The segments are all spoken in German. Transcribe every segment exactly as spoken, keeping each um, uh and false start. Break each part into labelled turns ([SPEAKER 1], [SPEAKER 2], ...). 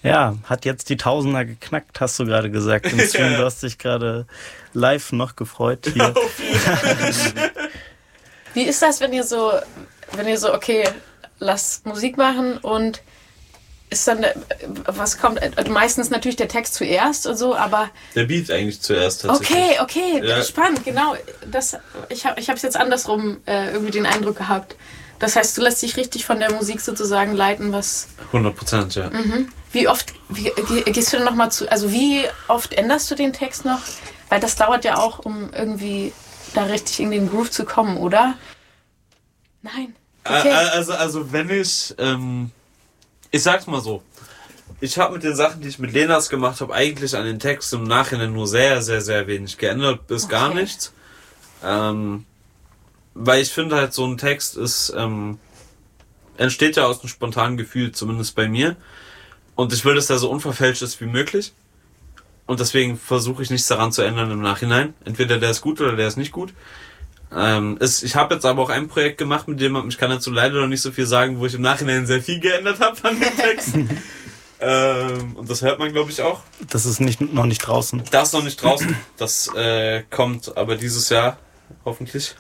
[SPEAKER 1] Ja, hat jetzt die Tausender geknackt, hast du gerade gesagt. Im Stream, du hast dich gerade live noch gefreut hier.
[SPEAKER 2] Wie ist das, wenn ihr so, wenn ihr so, okay, lasst Musik machen und ist dann, was kommt, meistens natürlich der Text zuerst und so, aber...
[SPEAKER 3] Der Beat eigentlich zuerst tatsächlich.
[SPEAKER 2] Okay, okay,
[SPEAKER 3] ja.
[SPEAKER 2] Spannend, genau. Das, ich habe ich es jetzt andersrum äh, irgendwie den Eindruck gehabt. Das heißt, du lässt dich richtig von der Musik sozusagen leiten, was...
[SPEAKER 3] hundert Prozent, ja.
[SPEAKER 2] Mhm. Wie oft wie, gehst du denn nochmal zu... Also wie oft änderst du den Text noch? Weil das dauert ja auch, um irgendwie da richtig in den Groove zu kommen, oder? Nein. Okay.
[SPEAKER 3] Also, also wenn ich... Ähm Ich sag's mal so, ich habe mit den Sachen, die ich mit Lenas gemacht habe, eigentlich an den Text im Nachhinein nur sehr, sehr, sehr wenig geändert, bis okay. gar nichts. Ähm, weil ich finde halt, so ein Text ist, ähm, entsteht ja aus einem spontanen Gefühl, zumindest bei mir. Und ich will, dass der so unverfälscht ist wie möglich. Und deswegen versuche ich nichts daran zu ändern im Nachhinein. Entweder der ist gut oder der ist nicht gut. Ähm, es, ich habe jetzt aber auch ein Projekt gemacht, mit dem ich kann dazu leider noch nicht so viel sagen, wo ich im Nachhinein sehr viel geändert habe an den Texten. ähm, und das hört man, glaube ich, auch.
[SPEAKER 1] Das ist nicht, noch nicht draußen.
[SPEAKER 3] Das ist noch nicht draußen. Das äh, kommt aber dieses Jahr, hoffentlich.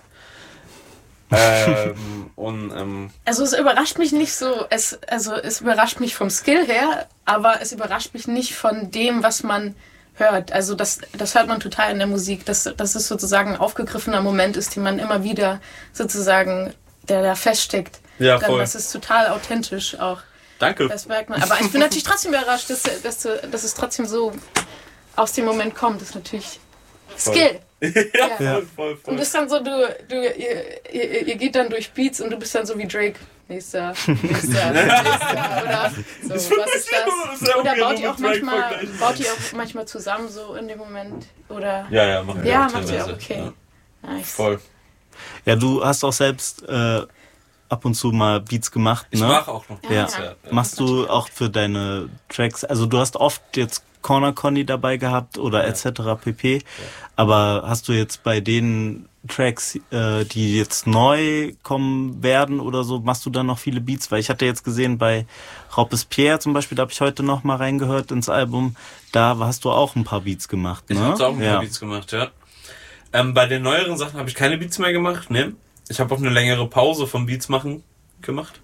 [SPEAKER 3] ähm, und, ähm,
[SPEAKER 2] also es überrascht mich nicht so, es, also es überrascht mich vom Skill her, aber es überrascht mich nicht von dem, was man hört. Also das, das hört man total in der Musik, dass, dass es sozusagen ein aufgegriffener Moment ist, den man immer wieder sozusagen, der da feststeckt.
[SPEAKER 3] Ja,
[SPEAKER 2] Dann,
[SPEAKER 3] voll.
[SPEAKER 2] das ist total authentisch auch.
[SPEAKER 3] Danke.
[SPEAKER 2] Das merkt man. Aber ich bin natürlich trotzdem überrascht, dass, dass, du, dass es trotzdem so aus dem Moment kommt. Das ist natürlich
[SPEAKER 3] voll.
[SPEAKER 2] Skill.
[SPEAKER 3] ja,
[SPEAKER 2] ja,
[SPEAKER 3] voll, voll, voll.
[SPEAKER 2] Und bist dann so, du, du ihr, ihr, ihr geht dann durch Beats und du bist dann so wie Drake. Nächster, nächster, nächster, oder so, was ist das? Oder baut ihr auch manchmal, baut ihr auch manchmal zusammen so in dem Moment? Oder?
[SPEAKER 3] Ja, ja, machen wir
[SPEAKER 2] ja,
[SPEAKER 3] auch
[SPEAKER 2] macht ihr auch,
[SPEAKER 3] teilweise.
[SPEAKER 2] okay.
[SPEAKER 3] Ja.
[SPEAKER 2] Nice.
[SPEAKER 3] Voll.
[SPEAKER 1] Ja, du hast auch selbst äh, ab und zu mal Beats gemacht, ne?
[SPEAKER 3] Ich mache auch noch
[SPEAKER 1] Beats,
[SPEAKER 2] ja.
[SPEAKER 1] ja. ja. Machst du auch für deine Tracks, also du hast oft jetzt Corner Conny dabei gehabt oder ja. et cetera pp. Ja. Aber hast du jetzt bei den Tracks, äh, die jetzt neu kommen werden oder so, machst du dann noch viele Beats? Weil ich hatte jetzt gesehen, bei Robespierre zum Beispiel, da habe ich heute noch mal reingehört ins Album, da hast du auch ein paar Beats gemacht, ne?
[SPEAKER 3] Ich habe auch ein
[SPEAKER 1] ja.
[SPEAKER 3] paar Beats gemacht, ja. Ähm, bei den neueren Sachen habe ich keine Beats mehr gemacht, ne? Ich habe auch eine längere Pause vom Beats machen gemacht.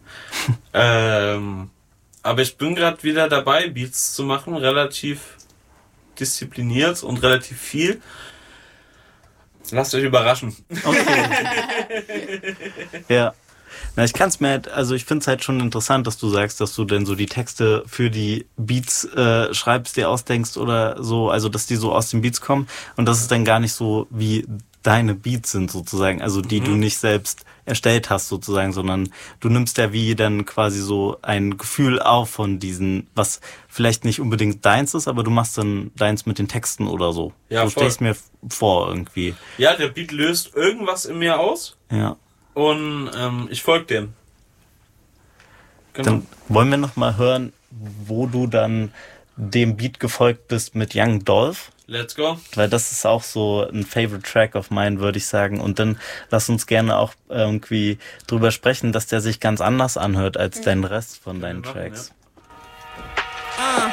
[SPEAKER 3] ähm, aber ich bin gerade wieder dabei, Beats zu machen, relativ diszipliniert und relativ viel. Lasst euch überraschen.
[SPEAKER 1] Okay. ja. Na, ich kann's mir halt, also ich find's halt schon interessant, dass du sagst, dass du denn so die Texte für die Beats äh, schreibst, dir ausdenkst oder so, also dass die so aus den Beats kommen und dass es dann gar nicht so wie deine Beats sind sozusagen, also die mhm. du nicht selbst erstellt hast sozusagen, sondern du nimmst ja wie dann quasi so ein Gefühl auf von diesen, was vielleicht nicht unbedingt deins ist, aber du machst dann deins mit den Texten oder so.
[SPEAKER 3] Ja,
[SPEAKER 1] so stelle ich mir vor irgendwie.
[SPEAKER 3] Ja, der Beat löst irgendwas in mir aus.
[SPEAKER 1] Ja.
[SPEAKER 3] Und ähm, ich folge dem.
[SPEAKER 1] Genau. Dann wollen wir noch mal hören, wo du dann dem Beat gefolgt bist mit Young Dolph.
[SPEAKER 3] Let's go.
[SPEAKER 1] Weil das ist auch so ein Favorite Track of mine, würde ich sagen. Und dann lass uns gerne auch irgendwie drüber sprechen, dass der sich ganz anders anhört als mhm. dein Rest von deinen machen, Tracks.
[SPEAKER 4] Ja.